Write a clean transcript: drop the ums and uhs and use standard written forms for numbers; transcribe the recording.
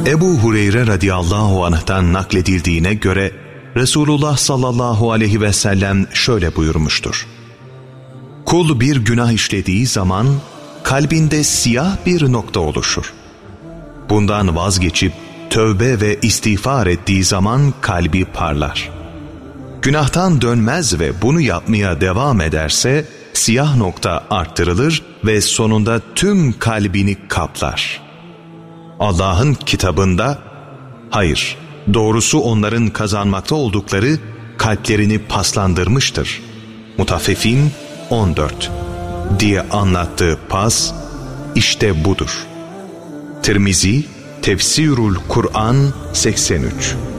Ebu Hureyre radıyallahu anh'tan nakledildiğine göre Resulullah sallallahu aleyhi ve sellem şöyle buyurmuştur. Kul bir günah işlediği zaman kalbinde siyah bir nokta oluşur. Bundan vazgeçip tövbe ve istiğfar ettiği zaman kalbi parlar. Günahtan dönmez ve bunu yapmaya devam ederse siyah nokta arttırılır ve sonunda tüm kalbini kaplar. Allah'ın kitabında, hayır, doğrusu onların kazanmakta oldukları kalplerini paslandırmıştır. Mutaffifin 14 diye anlattığı pas işte budur. Tirmizi, Tefsirul Kur'an 83.